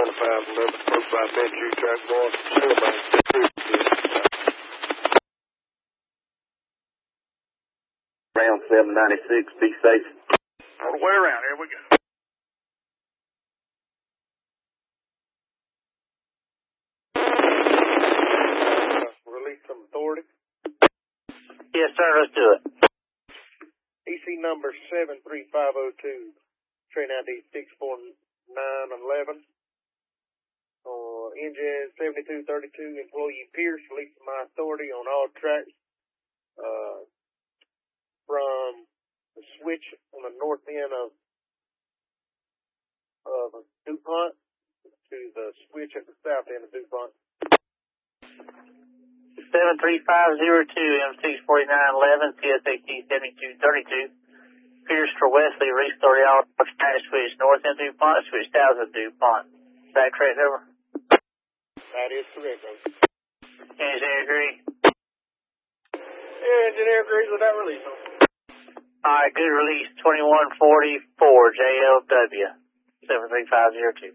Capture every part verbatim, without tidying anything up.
twenty-five eleven, approved by Metro Track North, sealed by Round seven ninety-six, be safe. All the way around, here we go. Release some authority. Yes, sir, let's do it. E C number seven three five oh two, train I D six four nine eleven. Uh, engine seventy-two thirty-two, employee Pierce, releasing my authority on all tracks uh, from the switch on the north end of, of DuPont to the switch at the south end of DuPont. seven three five zero two, M six forty-nine eleven, C S A T seventy-two thirty-two. Pierce for Wesley, restart all track switch north end DuPont, switch south of DuPont. Is that correct, over? That is correct, over. Engineer agree? Yeah, engineer agrees with that release, over. All right, good release, twenty-one forty-four, J L W, seven three five zero two.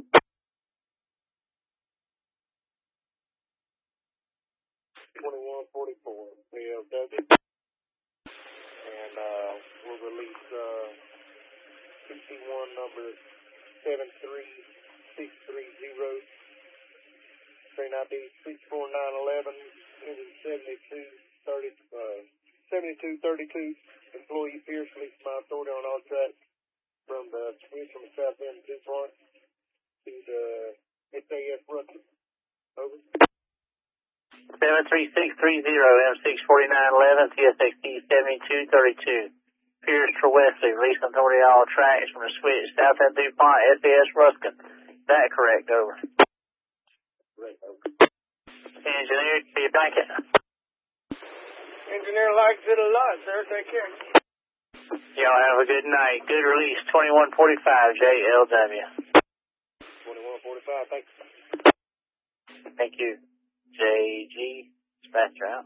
twenty-one forty-four, J L W. And uh, we'll release uh, P C one number seven three six three zero, train I D six four nine eleven, engine seventy-two thirty, uh, seventy-two thirty-two, employee Pierce, releasing my authority on all tracks from the switch from the south end of DuPont to the S A S Ruskin. Over. seven three six three zero, M six forty-nine eleven, T S X T seventy-two thirty-two. Pierce for Wesley, release authority all tracks from the switch south end DuPont, S A S Ruskin. Is that correct, over? Correct, over. Engineer, do you like it? Engineer likes it a lot, sir. Take care. Y'all have a good night. Good release, twenty-one forty-five, J L W. twenty-one forty-five, thanks. Thank you. J G, dispatcher out.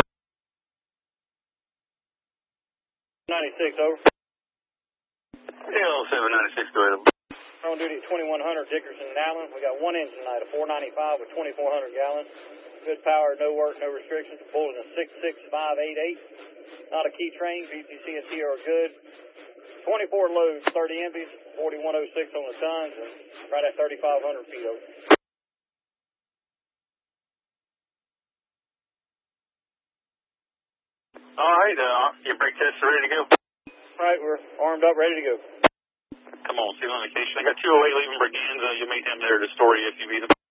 ninety-six, over. L seven ninety-six, go ahead. On duty at twenty-one hundred, Dickerson and Allen. We got one engine tonight, a four ninety-five with twenty-four hundred gallons. Good power, no work, no restrictions. The bull is a six six five eight eight. Not a key train. B P C and T are good. twenty-four loads, thirty M Bs, forty-one oh six on the tons, and right at thirty-five hundred feet over. All right, uh, your brake tests are ready to go. All right, we're armed up, ready to go. Come on, see you on vacation. I got two oh eight leaving Briganza. You meet them there to store you if you need them.